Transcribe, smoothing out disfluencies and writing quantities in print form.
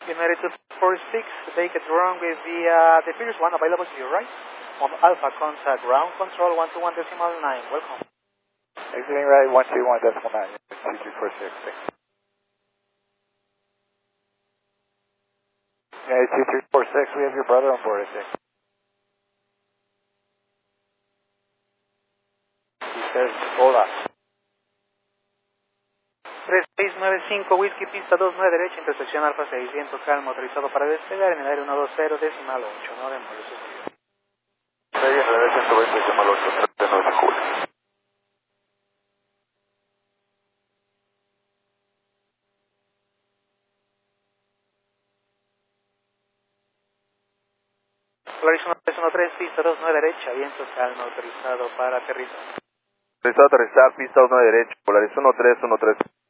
United 246, take it wrong with the previous one available to your right. On Alpha contact ground control 121.9. Welcome. Exiting right 121.9. 2346. United 2346, we have your brother on board, I think. He says, hola. 3695 Whiskey pista 29 derecha, intersección Alfa 600, calma, autorizado para despegar en el aire 120 decimal 8, no demores. Sí, en el aire 120 decimal 8, 39 de julio. Polaris 1313, pista 29 derecha, viento calma, autorizado para aterrizar. Autorizado a aterrizar, pista 29 derecha, Polaris 1313.